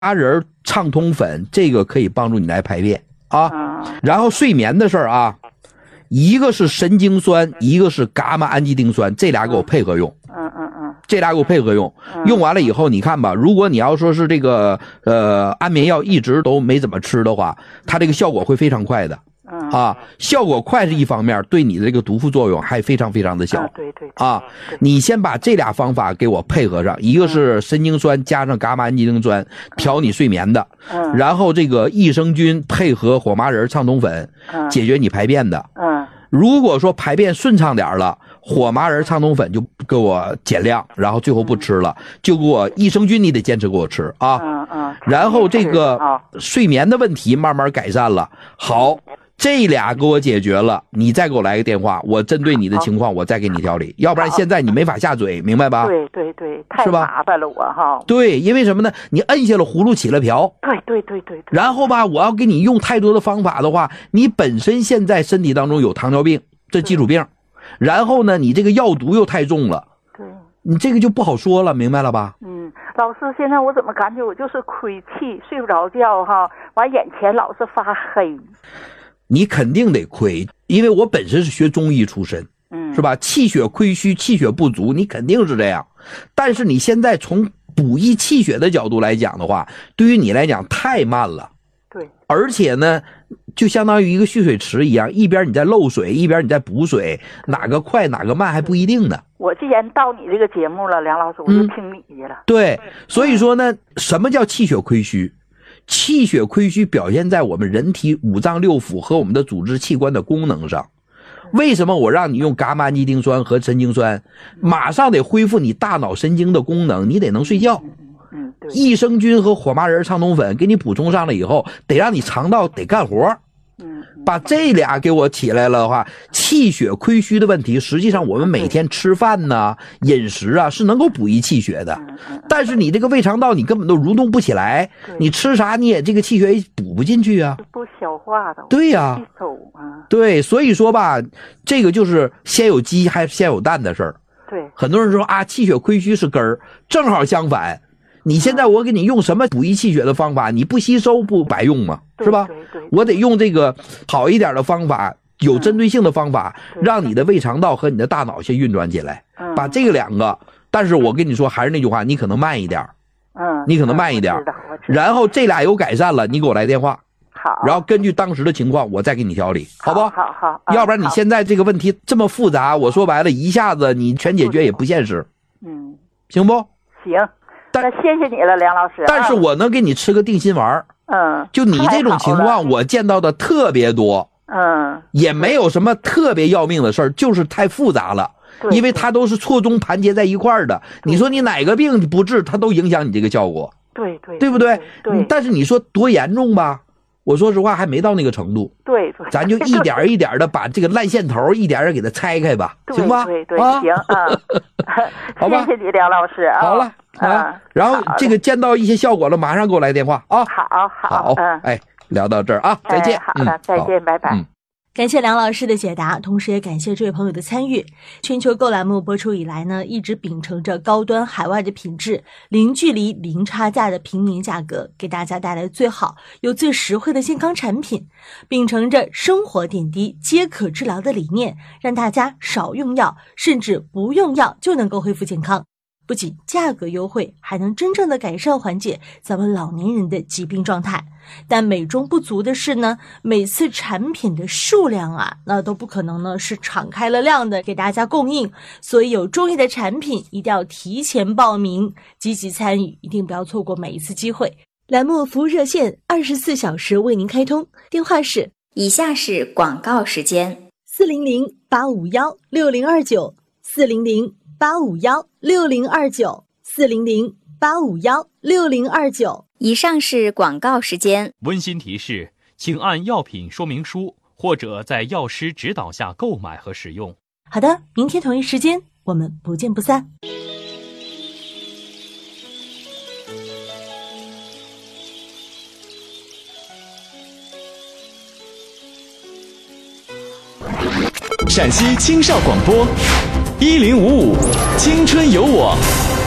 仁畅通粉，这个可以帮助你来排便啊。然后睡眠的事儿啊，一个是神经酸，一个是伽马氨基丁酸，这俩给我配合用。这俩给我配合用，用完了以后你看吧，如果你要说是这个安眠药一直都没怎么吃的话，它这个效果会非常快的。效果快是一方面，对你的这个毒副作用还非常非常的小。 对， 你先把这俩方法给我配合上，一个是神经酸加上伽马氨基丁酸调你睡眠的，然后这个益生菌配合火麻仁畅通粉解决你排便的。如果说排便顺畅点了，火麻仁畅通粉就给我减量，然后最后不吃了，就给我益生菌你得坚持给我吃啊。然后这个睡眠的问题慢慢改善了，好，这俩给我解决了，你再给我来个电话，我针对你的情况我再给你调理，要不然现在你没法下嘴，明白吧？ 对，太麻烦了我哈。 对，因为什么呢？你摁下了葫芦起了瓢。对。然后吧，我要给你用太多的方法的话，你本身现在身体当中有糖尿病，这基础病，然后呢，你这个药毒又太重了， 对， 你这个就不好说了，明白了吧？ 老师，现在我怎么感觉我就是亏气，睡不着觉哈，完眼前老是发黑。 你肯定得亏，因为我本身是学中医出身，是吧？气血亏虚，气血不足，你肯定是这样。但是你现在从补益气血的角度来讲的话，对于你来讲太慢了。 对， 而且呢，就相当于一个蓄水池一样，一边你在漏水，一边你在补水，哪个快哪个慢还不一定呢。 我既然到你这个节目了，梁老师，我就听你的了。 对，所以说呢，什么叫气血亏虚？气血亏虚表现在我们人体五脏六腑和我们的组织器官的功能上。为什么我让你用伽马氨基丁酸和神经酸，马上得恢复你大脑神经的功能，你得能睡觉。益生菌和火麻仁畅通粉给你补充上了以后，得让你肠道得干活。把这俩给我起来了的话，气血亏虚的问题，实际上我们每天吃饭呢、饮食啊是能够补益气血的，但是你这个胃肠道你根本都蠕动不起来，你吃啥你也这个气血也补不进去啊， 不消化的。 对呀，对，所以说吧，这个就是先有鸡还是先有蛋的事儿。 对， 很多人说啊，气血亏虚是根儿，正好相反。你现在我给你用什么补益气血的方法，你不吸收不白用吗？是吧？我得用这个好一点的方法，有针对性的方法，让你的胃肠道和你的大脑先运转起来，把这个两个。但是我跟你说，还是那句话，你可能慢一点，你可能慢一点。然后这俩有改善了，你给我来电话， 好， 然后根据当时的情况，我再给你调理，好不好？ 好， 要不然你现在这个问题这么复杂，我说白了，一下子你全解决也不现实。行不？ 行。那谢谢你了，梁老师。 但是我能给你吃个定心丸。就你这种情况，我见到的特别多。也没有什么特别要命的事儿，就是太复杂了。因为它都是错综盘结在一块儿的。你说你哪个病不治，它都影响你这个效果。对不对？但是你说多严重吧？我说实话还没到那个程度。 对， 咱就一点一点的把这个烂线头一点点给它拆开吧，行吧？ 对，行啊。 好吧， 谢谢你，梁老师啊。 好了然后这个见到一些效果了，马上给我来电话啊。 好， 聊到这儿啊，再见。 好的，再见，拜拜。 感谢梁老师的解答，同时也感谢这位朋友的参与。全球购栏目播出以来呢，一直秉承着高端海外的品质，零距离零差价的平民价格，给大家带来最好又最实惠的健康产品，秉承着生活点滴皆可治疗的理念，让大家少用药，甚至不用药就能够恢复健康。不仅价格优惠，还能真正的改善缓解咱们老年人的疾病状态。但美中不足的是呢，每次产品的数量啊，那都不可能呢是敞开了量的给大家供应，所以有中意的产品一定要提前报名，积极参与，一定不要错过每一次机会。栏目服务热线24小时为您开通，电话是以下是广告时间 400-851-6029 400-851-6029 400-851-6029。 以上是广告时间。 温馨提示，请按药品说明书或者在药师指导下购买和使用。 好的，明天同一时间我们不见不散。 陕西青少广播1055青春有我。